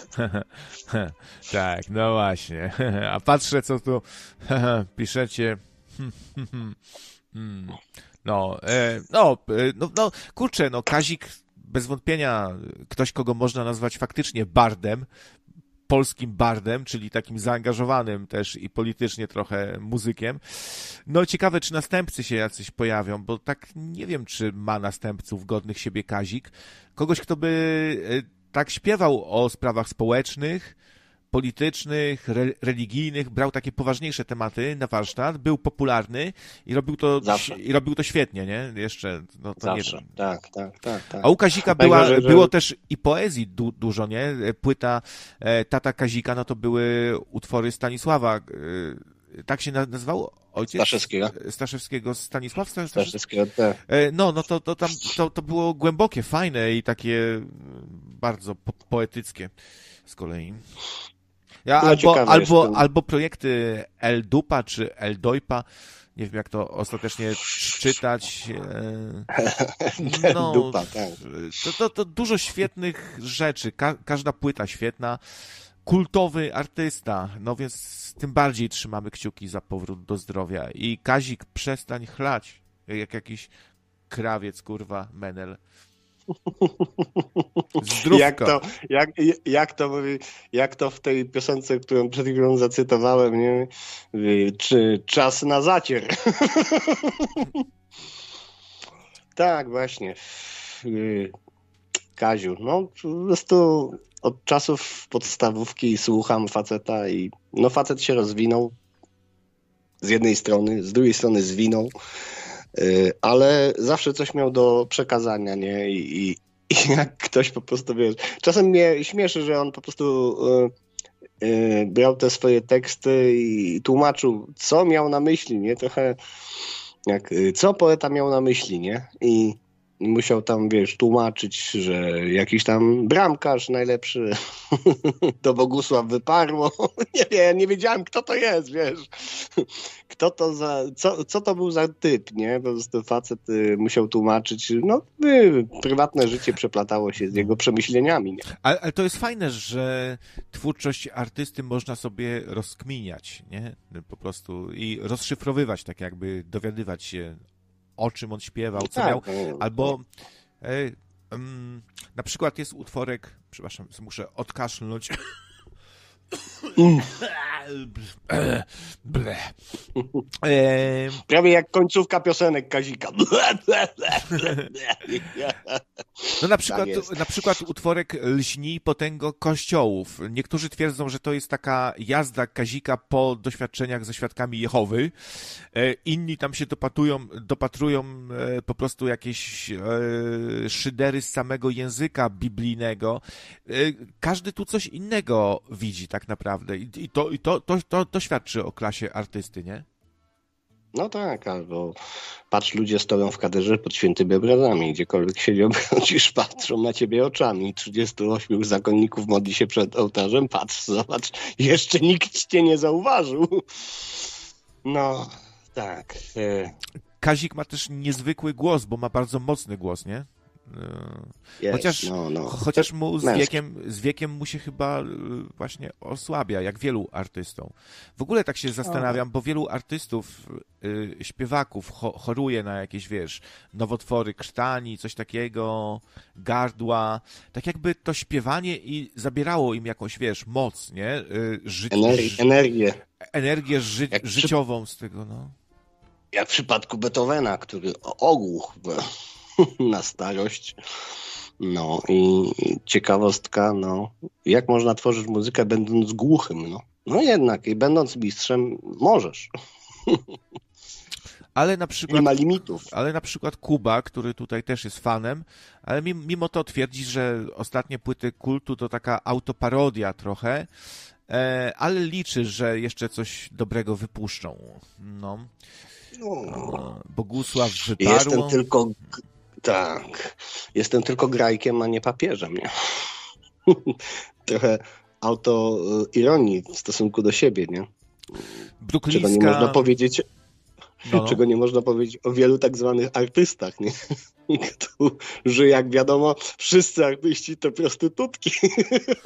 Tak, no właśnie. A patrzę, co tu piszecie. No, kurczę, no Kazik bez wątpienia ktoś, kogo można nazwać faktycznie bardem, polskim bardem, czyli takim zaangażowanym też i politycznie trochę muzykiem. No ciekawe, czy następcy się jacyś pojawią, bo tak nie wiem, czy ma następców godnych siebie Kazik. Kogoś, kto by tak śpiewał o sprawach społecznych, politycznych, religijnych, brał takie poważniejsze tematy na warsztat, był popularny i robił to świetnie, nie? Jeszcze, no to Zawsze. nie wiem. Tak. A u Kazika było też i poezji dużo, nie? Płyta Tata Kazika, no to były utwory Stanisława, tak się nazywał? Ojciec? Staszewskiego. Stanisław Staszewskiego, tak. No to tam to było głębokie, fajne i takie bardzo poetyckie z kolei. Albo projekty El-Dupa czy El-Dojpa, nie wiem jak to ostatecznie czytać. Dupa, tak. To dużo świetnych rzeczy, każda płyta świetna, kultowy artysta, no więc tym bardziej trzymamy kciuki za powrót do zdrowia. I Kazik, przestań chlać, jak jakiś krawiec, kurwa, menel. Zdrówka. Jak to w tej piosence, którą przed chwilą zacytowałem, nie? Czy czas na zacier? Tak, właśnie. Kaziu, no po prostu od czasów podstawówki słucham faceta i no facet się rozwinął z jednej strony, z drugiej strony zwinął, ale zawsze coś miał do przekazania, nie? I jak ktoś po prostu, wiesz, czasem mnie śmieszy, że on po prostu brał te swoje teksty i tłumaczył, co miał na myśli, nie? Trochę jak, co poeta miał na myśli, nie? I musiał tam, wiesz, tłumaczyć, że jakiś tam bramkarz najlepszy to Bogusław Wyparło. Ja nie wiedziałem, kto to jest, wiesz. Kto to co to był za typ, nie? Po prostu facet musiał tłumaczyć, no prywatne życie przeplatało się z jego przemyśleniami, nie? Ale to jest fajne, że twórczość artysty można sobie rozkminiać, nie? Po prostu i rozszyfrowywać, tak jakby dowiadywać się, o czym on śpiewał, co miał, albo na przykład jest utworek, przepraszam, muszę odkaszlnąć. Prawie jak końcówka piosenek Kazika. No na przykład utworek Lśnij potęgo kościołów. Niektórzy twierdzą, że to jest taka jazda Kazika po doświadczeniach ze świadkami Jehowy. Inni tam się dopatrują po prostu jakieś szydery z samego języka biblijnego. Każdy tu coś innego widzi tak naprawdę. I to świadczy o klasie artysty, nie? No tak, albo patrz, ludzie stoją w kaderze pod świętymi obrazami, gdziekolwiek się nie obrócisz, patrzą na ciebie oczami. 38 zakonników modli się przed ołtarzem, patrz, zobacz, jeszcze nikt cię nie zauważył. No, tak. Kazik ma też niezwykły głos, bo ma bardzo mocny głos, nie? Chociaż mu z wiekiem mu się chyba właśnie osłabia, jak wielu artystom. W ogóle tak się zastanawiam, bo wielu artystów, śpiewaków choruje na jakieś, wiesz, nowotwory krtani, coś takiego, gardła. Tak jakby to śpiewanie i zabierało im jakąś, wiesz, moc, nie? Energię życiową z tego, no. Jak w przypadku Beethovena, który ogłuchł na starość. No i ciekawostka, no, jak można tworzyć muzykę będąc głuchym, no. No jednak i będąc mistrzem możesz. Nie ma limitów. Ale na przykład Kuba, który tutaj też jest fanem, ale mimo to twierdzi, że ostatnie płyty kultu to taka autoparodia trochę, ale liczy, że jeszcze coś dobrego wypuszczą. No. Bogusław Wyparło. Jestem tylko grajkiem, a nie papieżem, nie? Trochę autoironii w stosunku do siebie, nie? Czego nie można powiedzieć, czego nie można powiedzieć o wielu tak zwanych artystach, nie? Którzy, jak wiadomo, wszyscy artyści to prostytutki.